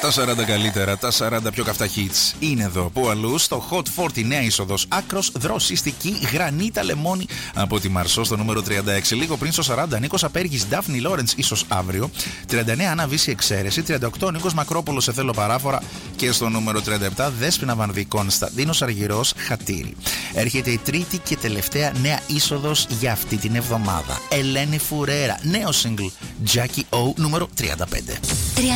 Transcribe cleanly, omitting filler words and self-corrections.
Τα 40 καλύτερα, τα 40 πιο καυτά hits είναι εδώ. Πού αλλού, στο Hot 40, νέα είσοδος, άκρος δροσιστική, γρανίτα λεμόνι από τη Μαρσό στο νούμερο 36. Λίγο πριν στο 40, Νίκος Απέργης, Ντάφνη Λόρεντς, ίσως αύριο. 39, Άννα Βύση, Εξαίρεση. 38, Νίκος Μακρόπολος, Σε θέλω παράφορα. Και στο νούμερο 37, Δέσποινα Βανδύ, Κωνσταντίνος Αργυρός, Χατήρι. Έρχεται η τρίτη και τελευταία νέα είσοδος για αυτή την εβδομάδα. Ελένη Φουρέρα, νέο single, Jackie O, νούμερο 35.